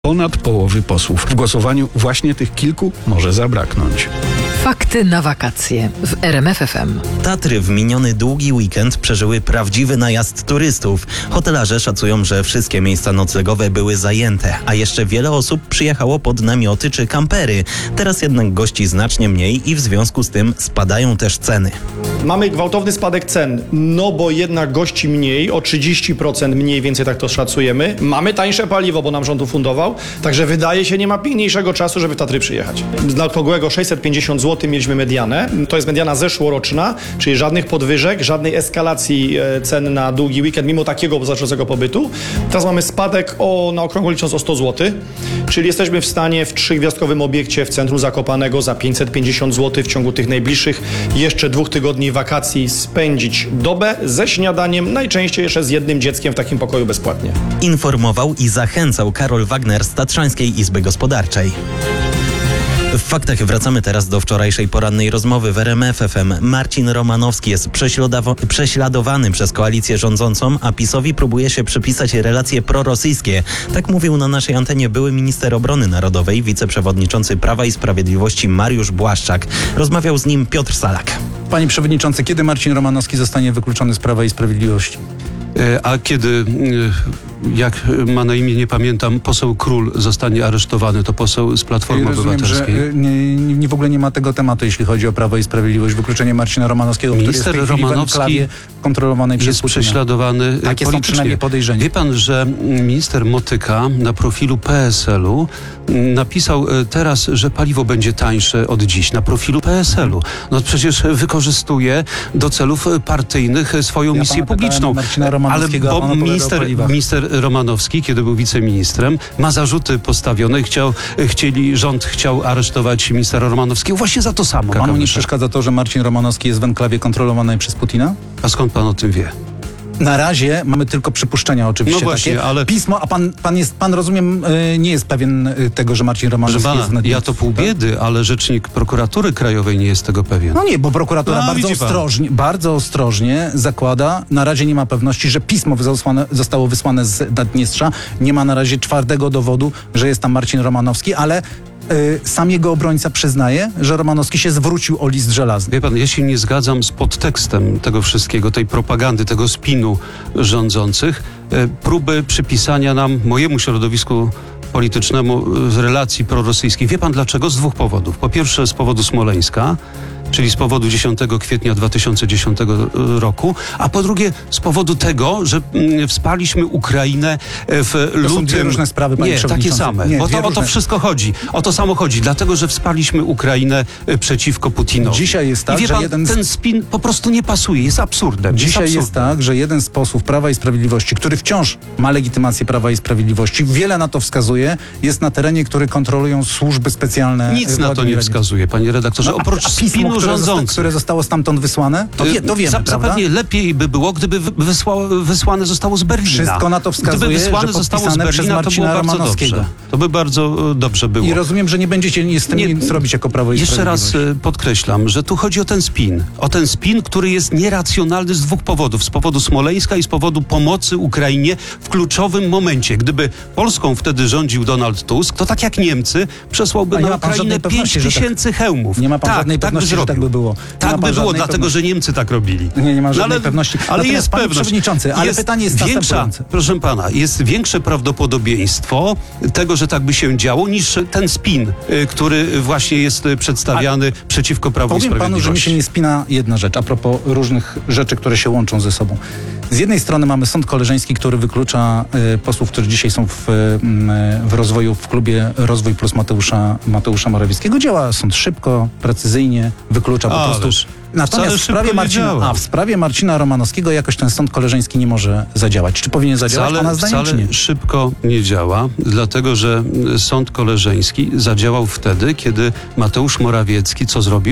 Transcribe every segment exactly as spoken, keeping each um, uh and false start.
Ponad połowy posłów. W głosowaniu właśnie tych kilku może zabraknąć. Fakty na wakacje w R M F F M. Tatry w miniony długi weekend przeżyły prawdziwy najazd turystów. Hotelarze szacują, że wszystkie miejsca noclegowe były zajęte, a jeszcze wiele osób przyjechało pod namioty czy kampery. Teraz jednak gości znacznie mniej i w związku z tym spadają też ceny. Mamy gwałtowny spadek cen, no bo jednak gości mniej, o trzydzieści procent mniej więcej, tak to szacujemy. Mamy tańsze paliwo, bo nam rząd ufundował, także wydaje się, nie ma piękniejszego czasu, żeby w Tatry przyjechać. Dla okrągłego sześćset pięćdziesiąt złotych mieliśmy medianę, to jest mediana zeszłoroczna, czyli żadnych podwyżek, żadnej eskalacji cen na długi weekend, mimo takiego znaczącego pobytu. Teraz mamy spadek o, na okrągło licząc o sto złotych, czyli jesteśmy w stanie w trzygwiazdkowym obiekcie w centrum Zakopanego za pięćset pięćdziesiąt złotych w ciągu tych najbliższych jeszcze dwóch tygodni wakacji spędzić dobę ze śniadaniem, najczęściej jeszcze z jednym dzieckiem w takim pokoju bezpłatnie. Informował i zachęcał Karol Wagner z Tatrzańskiej Izby Gospodarczej. W faktach wracamy teraz do wczorajszej porannej rozmowy w R M F F M. Marcin Romanowski jest prześladowa- prześladowany przez koalicję rządzącą, a PiS-owi próbuje się przypisać relacje prorosyjskie. Tak mówił na naszej antenie były minister obrony narodowej, wiceprzewodniczący Prawa i Sprawiedliwości Mariusz Błaszczak. Rozmawiał z nim Piotr Salak. Panie przewodniczący, kiedy Marcin Romanowski zostanie wykluczony z Prawa i Sprawiedliwości? A kiedy, jak ma na imię, nie pamiętam, poseł Król zostanie aresztowany, to poseł z Platformy Rozumiem, Obywatelskiej. że nie, nie, w ogóle nie ma tego tematu, jeśli chodzi o Prawo i Sprawiedliwość. Wykluczenie Marcina Romanowskiego, Minister który jest w tej chwili w Romanowski enklawie kontrolowanej przez jest Putina. prześladowany Takie są politycznie. przynajmniej podejrzenia. Wie pan, że minister Motyka na profilu P S L-u napisał teraz, że paliwo będzie tańsze od dziś na profilu P S L-u. No przecież wykorzystuje do celów partyjnych swoją Ja misję pana publiczną. Marcina Ale Romanowskiego, a bo pan opowiada o minister, paliwach. minister Romanowski, kiedy był wiceministrem, ma zarzuty postawione i chciał, chcieli, rząd chciał aresztować ministra Romanowskiego właśnie za to samo. Panu nie przeszkadza to, że Marcin Romanowski jest w enklawie kontrolowanej przez Putina? A skąd pan o tym wie? Na razie mamy tylko przypuszczenia oczywiście. No właśnie, takie. ale- Pismo, a pan, pan jest, pan rozumiem, y, nie jest pewien y, tego, że Marcin Proszę Romanowski pana, jest w nagłówku, ja to pół tak? biedy, ale rzecznik prokuratury krajowej nie jest tego pewien. No nie, bo prokuratura No, bardzo widzi pan. ostrożnie, bardzo ostrożnie zakłada, na razie nie ma pewności, że pismo wysłane, zostało wysłane z Naddniestrza. Nie ma na razie twardego dowodu, że jest tam Marcin Romanowski, ale y, sam jego obrońca przyznaje, że Romanowski się zwrócił o list żelazny. Wie pan, ja się nie zgadzam z podtekstem tego wszystkiego, tej propagandy, tego spinu rządzących, e, próby przypisania nam, mojemu środowisku politycznemu, e, relacji prorosyjskich. Wie pan dlaczego? Z dwóch powodów. Po pierwsze z powodu Smoleńska, czyli z powodu dziesiątego kwietnia dwa tysiące dziesiątego roku, a po drugie z powodu tego, że mm, wsparliśmy Ukrainę w lutym. są dwie różne sprawy, panie Nie, takie przewodniczący. same, Nie, bo dwie to o to różne. wszystko chodzi. O to samo chodzi, dlatego, że wsparliśmy Ukrainę e, przeciwko Putinowi. Dzisiaj jest tak, I wie że pan, jeden z- ten spin po prostu nie pasuje, jest absurdem. Dzisiaj jest, jest absurdem. tak, że jeden z posłów Prawa i Sprawiedliwości, który wciąż ma legitymację Prawa i Sprawiedliwości, wiele na to wskazuje, jest na terenie, który kontrolują służby specjalne. Nic na to Władimira nie Putina. wskazuje, panie redaktorze, No, a, oprócz a pismo, spinu które, zosta- rządzących. które zostało stamtąd wysłane, to, wie, to wiemy, Za- prawda? Zapewne lepiej by było, gdyby wy- wysła, wysłane zostało z Berlina. Wszystko na to wskazuje, Gdyby wysłane że zostało z podpisane przez Berlina, to było Marcina bardzo Romanowskiego. dobrze. To by bardzo e, dobrze było. I rozumiem, że nie będziecie nic z tym Nie, nic robić jako Prawo i Jeszcze raz Sprawiedliwość. e, podkreślam, że tu chodzi o ten spin. O ten spin, który jest nieracjonalny z dwóch powodów. Z powodu Smoleńska i z powodu pomocy Ukrainie w kluczowym momencie. Gdyby Polską wtedy rządził Donald Tusk, to tak jak Niemcy przesłałby A nie na ma pan Ukrainę żadnej pięć pewności, że tak- tysięcy hełmów. Nie ma pan tak, żadnej tak pewności, by że tak zrobił. by było. Nie ma Tak pan by było, żadnej dlatego pewności. że Niemcy tak robili. Nie, nie ma No żadnej ale, pewności. Ale Natomiast, jest panie pewność. przewodniczący, ale pytanie jest większa, następujące. proszę pana, jest większe prawdopodobieństwo tego, że tak by się działo, niż ten spin, y, który właśnie jest y, przedstawiany przeciwko Prawu i Powiem panu, Sprawiedliwości. że mi się nie spina jedna rzecz, a propos różnych rzeczy, które się łączą ze sobą. Z jednej strony mamy sąd koleżeński, który wyklucza y, posłów, którzy dzisiaj są w, y, w rozwoju, w klubie Rozwój Plus Mateusza, Mateusza Morawieckiego. Działa sąd szybko, precyzyjnie, wyklucza po Ależ prostu. Natomiast wcale w sprawie, szybko nie Marcina, działa. a w sprawie Marcina Romanowskiego jakoś ten sąd koleżeński nie może zadziałać. Czy powinien zadziałać Wcale, pana zdaniem, czy nie? wcale szybko nie działa, dlatego że sąd koleżeński zadziałał wtedy, kiedy Mateusz Morawiecki co zrobił?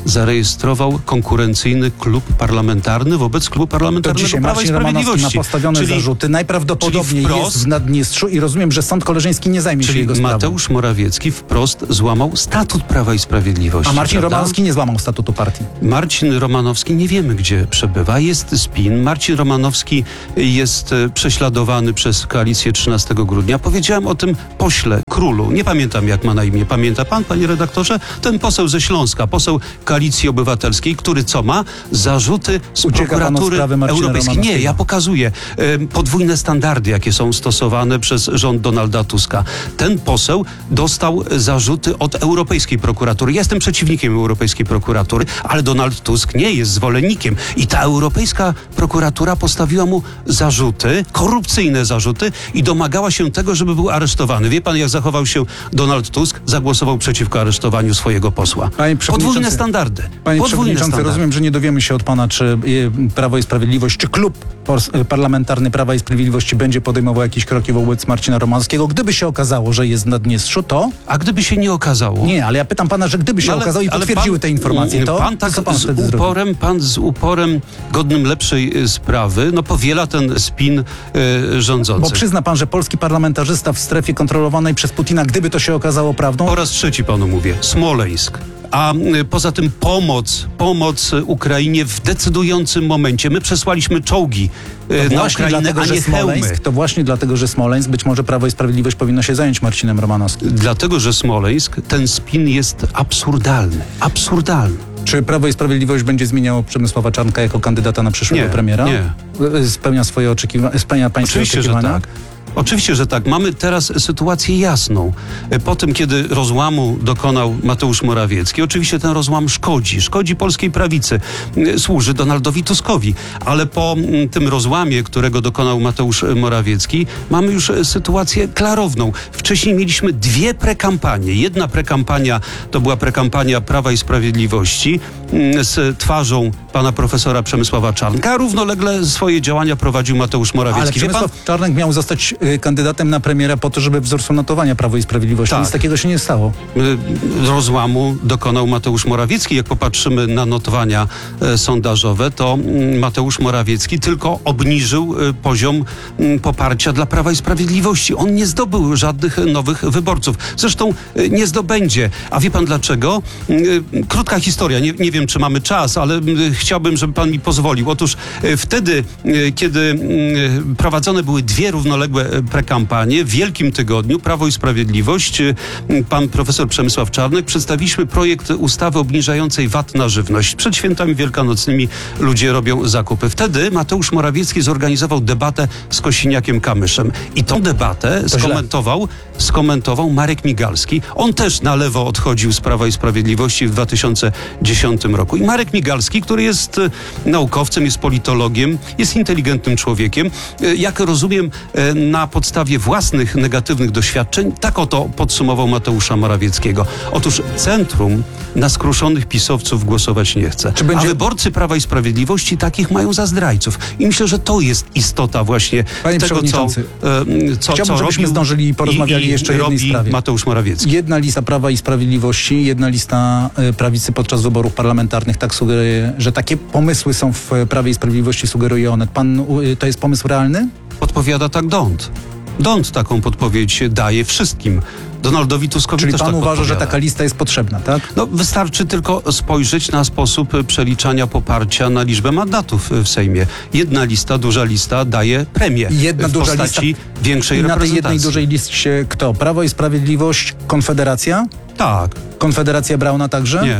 zarejestrował konkurencyjny klub parlamentarny wobec klubu To parlamentarnego dzisiaj Prawa i Marcin Romanowski ma Sprawiedliwości. postawione Czyli- zarzuty. Najprawdopodobniej czyli wprost- jest w Naddniestrzu i rozumiem, że Sąd Koleżeński nie zajmie się Czyli jego sprawą. Mateusz Morawiecki wprost złamał statut Prawa i Sprawiedliwości. A Marcin prawda? Romanowski nie złamał statutu partii. Marcin Romanowski nie wiemy, gdzie przebywa. Jest spin. Marcin Romanowski jest e, prześladowany przez koalicję trzynastego grudnia. Powiedziałem o tym pośle, królu. Nie pamiętam, jak ma na imię. Pamięta pan, panie redaktorze? Ten poseł ze Śląska, poseł Koalicji Obywatelskiej, który co ma? Zarzuty z Ucieka pan od prokuratury sprawy Marcina europejskiej. Nie, Romanowskiego. ja pokazuję e, podwójne standardy, jakie są stosowane przez rząd Donalda Tuska. Ten poseł dostał zarzuty od Europejskiej Prokuratury. Ja jestem przeciwnikiem Europejskiej Prokuratury, ale Donald Tusk nie jest zwolennikiem. I ta Europejska Prokuratura postawiła mu zarzuty, korupcyjne zarzuty i domagała się tego, żeby był aresztowany. Wie pan, jak zachował się Donald Tusk? Zagłosował przeciwko aresztowaniu swojego posła. Panie Podwójne przewodniczący- standardy. Panie Podwójne Przewodniczący, standardy. rozumiem, że nie dowiemy się od Pana, czy y, Prawo i Sprawiedliwość, czy klub pors- parlamentarny Prawa i Sprawiedliwości będzie podejmował jakieś kroki wobec Marcina Romanowskiego. Gdyby się okazało, że jest w Naddniestrzu, to... A gdyby się nie okazało? Nie, ale ja pytam Pana, że gdyby się No ale- okazało i ale potwierdziły pan- te informacje, to, pan to tak co Pan z wtedy zrobi? uporem, pan z uporem godnym lepszej y, sprawy, no powiela ten spin y, rządzący. Bo przyzna Pan, że polski parlamentarzysta w strefie kontrolowanej przez Putina, gdyby to się okazało prawdą, Po raz trzeci panu mówię, Smoleńsk. A y, poza tym pomoc, pomoc y, Ukrainie w decydującym momencie. My przesłaliśmy czołgi y, to na właśnie Ukrainę, dlatego, a że nie hełmy. Smoleńsk, to właśnie dlatego, że Smoleńsk, być może Prawo i Sprawiedliwość powinno się zająć Marcinem Romanowskim. Dlatego, że Smoleńsk, ten spin jest absurdalny. Absurdalny. Czy Prawo i Sprawiedliwość będzie zmieniało Przemysława Czarnka jako kandydata na przyszłego Nie, premiera? nie. Spełnia swoje oczekiwania, spełnia Pańskie Oczywiście, że oczekiwania? tak. Oczywiście, że tak. Mamy teraz sytuację jasną. Po tym, kiedy rozłamu dokonał Mateusz Morawiecki, oczywiście ten rozłam szkodzi. Szkodzi polskiej prawicy. Służy Donaldowi Tuskowi. Ale po mm, tym rozłamie, którego dokonał Mateusz Morawiecki, mamy już sytuację klarowną. Wcześniej mieliśmy dwie prekampanie. Jedna prekampania to była prekampania Prawa i Sprawiedliwości mm, z twarzą pana profesora Przemysława Czarnka, a równolegle swoje działania prowadził Mateusz Ale Morawiecki. Wie pan, Przemysław Czarnek miał zostać y, kandydatem na premiera po to, żeby wzór notowania Prawo i Sprawiedliwości. Tak. Nic takiego się nie stało. y, rozłamu dokonał Mateusz Morawiecki. Jak popatrzymy na notowania e, sondażowe, to mm, Mateusz Morawiecki tylko obniżył e, poziom mm, poparcia dla Prawa i Sprawiedliwości. On nie zdobył żadnych nowych wyborców. Zresztą e, nie zdobędzie. A wie pan dlaczego? E, krótka historia. Nie, nie wiem, czy mamy czas, ale mm, chciałbym, żeby pan mi pozwolił. Otóż e, wtedy, e, kiedy mm, prowadzone były dwie równoległe e, prekampanie, w Wielkim Tygodniu Prawo i Sprawiedliwość, e, pan profesor Przemysław Czarnek, przedstawiliśmy projekt ustawy obniżającej V A T na żywność. Przed świętami wielkanocnymi ludzie robią zakupy. Wtedy Mateusz Morawiecki zorganizował debatę z Kosiniakiem-Kamyszem. I tą debatę źle. skomentował, skomentował Marek Migalski. On też na lewo odchodził z Prawa i Sprawiedliwości w dwa tysiące dziesiątym roku. I Marek Migalski, który jest e, naukowcem, jest politologiem, jest inteligentnym człowiekiem, e, jak rozumiem, e, na podstawie własnych negatywnych doświadczeń, tak oto podsumował Mateusza Morawieckiego. Otóż centrum na skruszonych pisowców głosować nie chce. Czy będzie- A wyborcy Prawa i Sprawiedliwości takich mają za zdrajców. I myślę, że to jest istota właśnie Panie tego, co, przewodniczący, e, co, chciałbym, co żebyśmy robił zdążyli i porozmawiali i, i jeszcze o jednej robi sprawie. Mateusz Morawiecki. Jedna lista Prawa i Sprawiedliwości, jedna lista y, prawicy podczas wyborów parlamentarnych tak sugeruje, że takie pomysły są w y, Prawie i Sprawiedliwości, sugeruje Onet. Pan, y, to jest pomysł realny? Podpowiada tak Dąd. Dąd taką podpowiedź daje wszystkim. Donaldowi Tuskowi Czyli też pan tak uważa, że podpowiada. taka lista jest potrzebna, tak? No, wystarczy tylko spojrzeć na sposób przeliczania poparcia na liczbę mandatów w Sejmie. Jedna lista, duża lista daje premię Jedna w duża postaci lista. większej I na tej reprezentacji. jednej dużej liście kto? Prawo i Sprawiedliwość, Konfederacja? Tak, Konfederacja Brauna także? nie.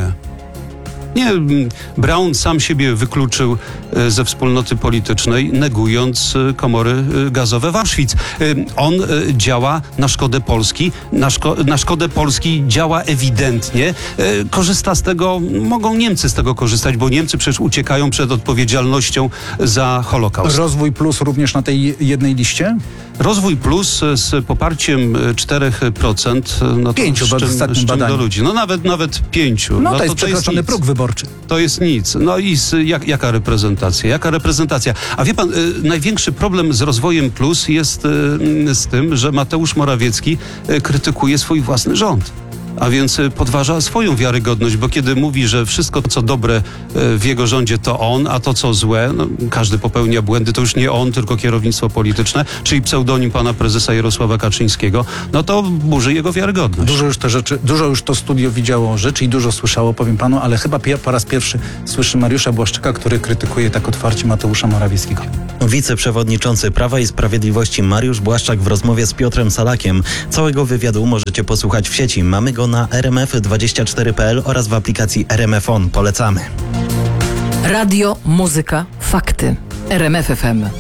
Nie, m, Braun sam siebie wykluczył e, ze wspólnoty politycznej, negując e, komory e, gazowe w Auschwitz. E, On e, działa na szkodę Polski, na, szko- na szkodę Polski działa ewidentnie. E, Korzysta z tego, mogą Niemcy z tego korzystać, bo Niemcy przecież uciekają przed odpowiedzialnością za Holokaust. Rozwój Plus również na tej jednej liście? Rozwój Plus z poparciem cztery procent, no to Pięciu, z bo w czym, ostatnim z czym do badaniu. ludzi. No nawet, nawet pięciu. No, to jest przekroczony nic. próg wyborczy. To jest nic. No i z, jak, jaka reprezentacja? Jaka reprezentacja? A wie pan, y, największy problem z rozwojem Plus jest y, z tym, że Mateusz Morawiecki y, krytykuje swój własny rząd. a więc y, podważa swoją wiarygodność, bo kiedy mówi, że wszystko co dobre y, w jego rządzie to on, a to co złe, no, każdy popełnia błędy, to już nie on, tylko kierownictwo polityczne, czyli pseudonim pana prezesa Jarosława Kaczyńskiego, no to burzy jego wiarygodność. Dużo już te rzeczy, dużo już to studio widziało rzeczy i dużo słyszało, powiem panu, ale chyba pier- po raz pierwszy słyszy Mariusza Błaszczyka, który krytykuje tak otwarcie Mateusza Morawieckiego. Wiceprzewodniczący Prawa i Sprawiedliwości Mariusz Błaszczak w rozmowie z Piotrem Salakiem. Całego wywiadu możecie posłuchać w sieci. Mamy go na r m f dwadzieścia cztery kropka p l oraz w aplikacji R M F On. Polecamy. Radio, muzyka, fakty. R M F F M.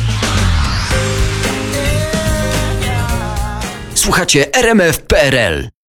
Słuchacie R M F kropka P R L.